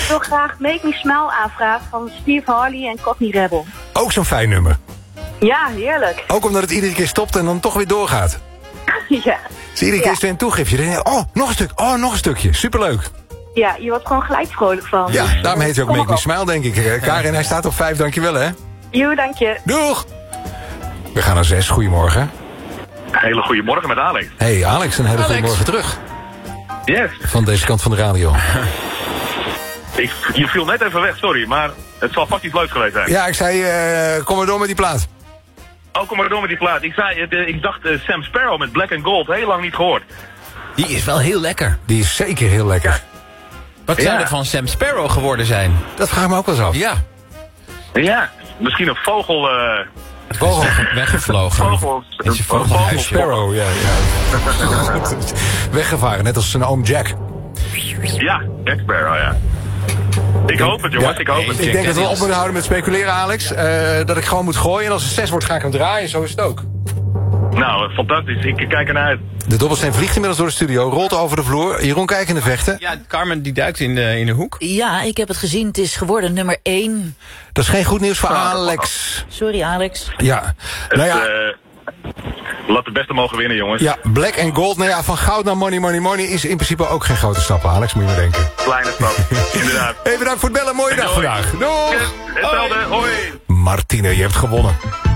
wil graag Make Me Smile aanvragen van Steve Harley en Cockney Rebel. Ook zo'n fijn nummer. Ja, heerlijk. Ook omdat het iedere keer stopt en dan toch weer doorgaat. Ja. Dus iedere keer is weer een toegiftje. Dan denk je, oh, nog een stuk, oh, nog een stukje. Superleuk. Ja, je wordt gewoon gelijk vrolijk van. Ja, daarom heet hij ook Kom Make Me op. Smile, denk ik. Karin, hij staat op 5, dankjewel, hè. Jo, dank je. Doeg! We gaan naar 6, goedemorgen. Hele goede morgen met Alex. Hey Alex, een hele goede morgen terug. Yes. Van deze kant van de radio. Je viel net even weg, sorry, maar het zal vast iets leuks geweest zijn. Ja, ik zei, kom maar door met die plaat. Oh, kom maar door met die plaat. Ik dacht Sam Sparrow met Black and Gold, heel lang niet gehoord. Die is wel heel lekker. Die is zeker heel lekker. Wat zou er van Sam Sparrow geworden zijn? Dat vraag ik me ook wel eens af. Ja. Ja, misschien een vogel... Vogel. Weggevlogen. Is een vogelhuisje. Sparrow, ja. Weggevaren, net als zijn oom Jack. Ja, Jack Sparrow, ja. Ik hoop het, jongens, ik hoop het. Ik denk dat we op moeten houden met speculeren, Alex. Dat ik gewoon moet gooien en als het 6 wordt ga ik hem draaien. Zo is het ook. Nou, fantastisch. Ik kijk ernaar uit. De dobbelsteen vliegt inmiddels door de studio, rolt over de vloer. Jeroen, kijk in de vechten. Ja, Carmen die duikt in de hoek. Ja, ik heb het gezien. Het is geworden nummer 1. Dat is geen goed nieuws voor Alex. Sorry, Alex. Ja, nou ja... Laat de beste mogen winnen, jongens. Ja, Black and Gold. Nou ja, van goud naar money is in principe ook geen grote stap, Alex, moet je maar denken. Kleine stap, inderdaad. Hey, bedankt voor het bellen. Mooie dag vandaag. Doeg! Hetzelfde, hoi. Martine, je hebt gewonnen.